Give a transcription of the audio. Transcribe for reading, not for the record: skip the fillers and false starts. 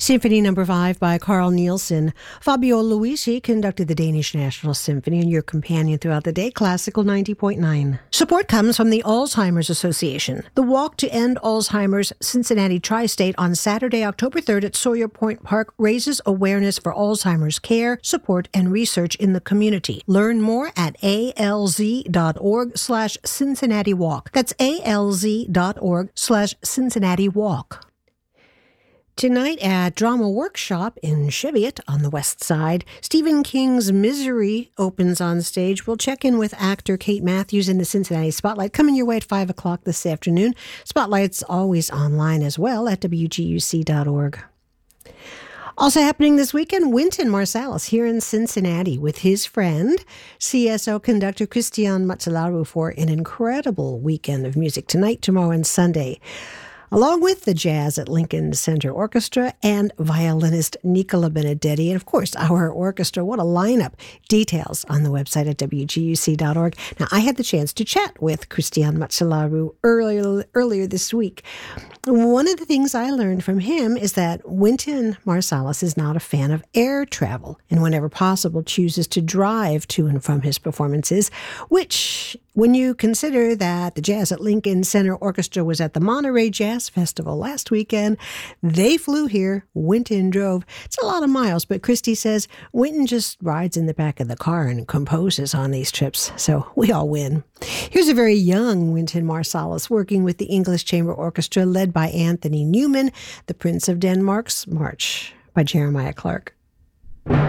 Symphony No. 5 by Carl Nielsen. Fabio Luisi conducted the Danish National Symphony, and your companion throughout the day, Classical 90.9. Support comes from the Alzheimer's Association. The Walk to End Alzheimer's Cincinnati Tri-State on Saturday, October 3rd at Sawyer Point Park raises awareness for Alzheimer's care, support, and research in the community. Learn more at alz.org/Cincinnati Walk. That's alz.org/Cincinnati Walk. Tonight at Drama Workshop in Cheviot on the west side, Stephen King's Misery opens on stage. We'll check in with actor Kate Matthews in the Cincinnati Spotlight, coming your way at 5 o'clock this afternoon. Spotlight's always online as well at wguc.org. Also happening this weekend, Wynton Marsalis here in Cincinnati with his friend, CSO conductor Christian Matsalaru, for an incredible weekend of music tonight, tomorrow, and Sunday, along with the Jazz at Lincoln Center Orchestra and violinist Nicola Benedetti. And, of course, our orchestra. What a lineup. Details on the website at wguc.org. Now, I had the chance to chat with Christian Matsalaru earlier this week. One of the things I learned from him is that Wynton Marsalis is not a fan of air travel and whenever possible chooses to drive to and from his performances, which, when you consider that the Jazz at Lincoln Center Orchestra was at the Monterey Jazz Festival last weekend, they flew here, Wynton drove. It's a lot of miles, but Christy says Wynton just rides in the back of the car and composes on these trips, so we all win. Here's a very young Wynton Marsalis working with the English Chamber Orchestra led by Anthony Newman, The Prince of Denmark's March by Jeremiah Clark.